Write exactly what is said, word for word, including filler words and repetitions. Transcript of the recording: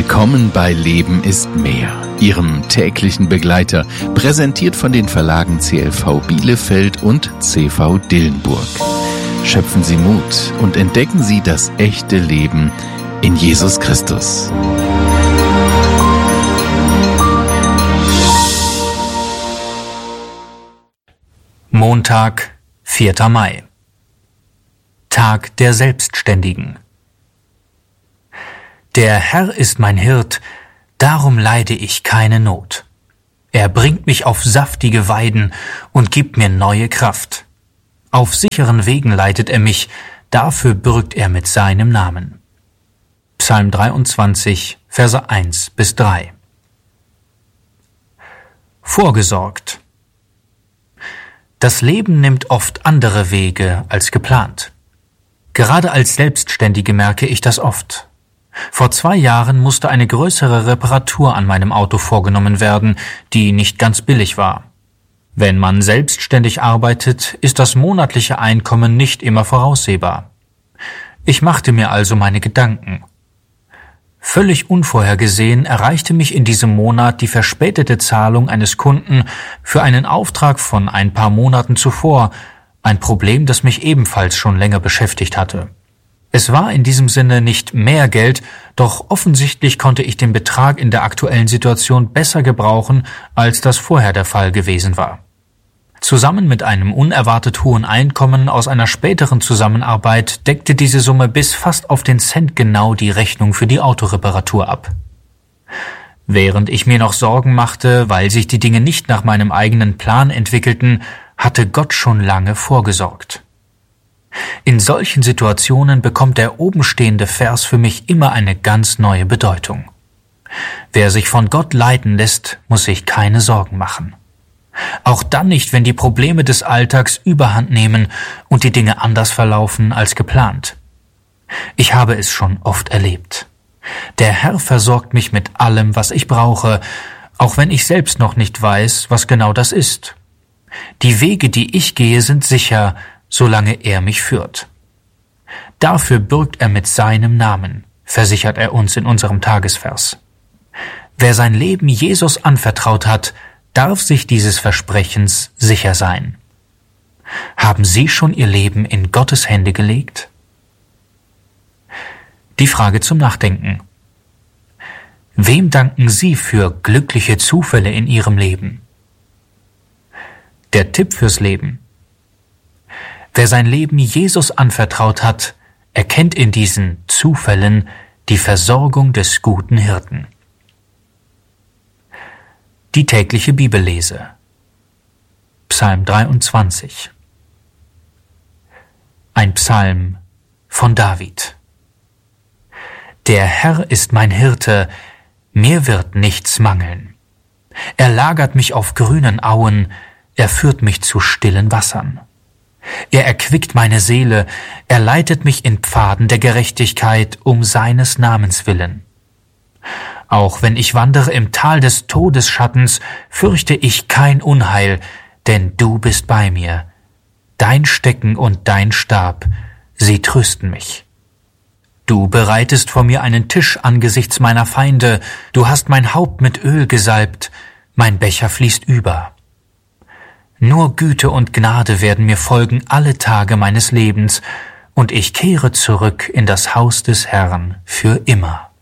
Willkommen bei Leben ist mehr, Ihrem täglichen Begleiter, präsentiert von den Verlagen C L V Bielefeld und C V Dillenburg. Schöpfen Sie Mut und entdecken Sie das echte Leben in Jesus Christus. Montag, vierter Mai. Tag der Selbstständigen. Der Herr ist mein Hirt, darum leide ich keine Not. Er bringt mich auf saftige Weiden und gibt mir neue Kraft. Auf sicheren Wegen leitet er mich, dafür bürgt er mit seinem Namen. Psalm dreiundzwanzig, Verse eins bis drei. Vorgesorgt. Das Leben nimmt oft andere Wege als geplant. Gerade als Selbstständige merke ich das oft. Vor zwei Jahren musste eine größere Reparatur an meinem Auto vorgenommen werden, die nicht ganz billig war. Wenn man selbstständig arbeitet, ist das monatliche Einkommen nicht immer voraussehbar. Ich machte mir also meine Gedanken. Völlig unvorhergesehen erreichte mich in diesem Monat die verspätete Zahlung eines Kunden für einen Auftrag von ein paar Monaten zuvor, ein Problem, das mich ebenfalls schon länger beschäftigt hatte. Es war in diesem Sinne nicht mehr Geld, doch offensichtlich konnte ich den Betrag in der aktuellen Situation besser gebrauchen, als das vorher der Fall gewesen war. Zusammen mit einem unerwartet hohen Einkommen aus einer späteren Zusammenarbeit deckte diese Summe bis fast auf den Cent genau die Rechnung für die Autoreparatur ab. Während ich mir noch Sorgen machte, weil sich die Dinge nicht nach meinem eigenen Plan entwickelten, hatte Gott schon lange vorgesorgt. In solchen Situationen bekommt der obenstehende Vers für mich immer eine ganz neue Bedeutung. Wer sich von Gott leiten lässt, muss sich keine Sorgen machen. Auch dann nicht, wenn die Probleme des Alltags überhand nehmen und die Dinge anders verlaufen als geplant. Ich habe es schon oft erlebt. Der Herr versorgt mich mit allem, was ich brauche, auch wenn ich selbst noch nicht weiß, was genau das ist. Die Wege, die ich gehe, sind sicher, solange er mich führt. Dafür bürgt er mit seinem Namen, versichert er uns in unserem Tagesvers. Wer sein Leben Jesus anvertraut hat, darf sich dieses Versprechens sicher sein. Haben Sie schon Ihr Leben in Gottes Hände gelegt? Die Frage zum Nachdenken. Wem danken Sie für glückliche Zufälle in Ihrem Leben? Der Tipp fürs Leben. Wer sein Leben Jesus anvertraut hat, erkennt in diesen Zufällen die Versorgung des guten Hirten. Die tägliche Bibellese. Psalm dreiundzwanzig. Ein Psalm von David. Der Herr ist mein Hirte, mir wird nichts mangeln. Er lagert mich auf grünen Auen, er führt mich zu stillen Wassern. Er erquickt meine Seele, er leitet mich in Pfaden der Gerechtigkeit um seines Namens willen. Auch wenn ich wandere im Tal des Todesschattens, fürchte ich kein Unheil, denn du bist bei mir. Dein Stecken und dein Stab, sie trösten mich. Du bereitest vor mir einen Tisch angesichts meiner Feinde, du hast mein Haupt mit Öl gesalbt, mein Becher fließt über. Nur Güte und Gnade werden mir folgen alle Tage meines Lebens, und ich kehre zurück in das Haus des Herrn für immer.